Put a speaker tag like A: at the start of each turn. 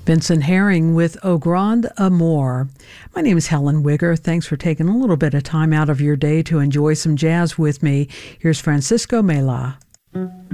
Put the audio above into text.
A: Vincent Herring with Au Grand Amour. My name is Helen Wigger. Thanks for taking a little bit of time out of your day to enjoy some jazz with me. Here's Francisco Mela.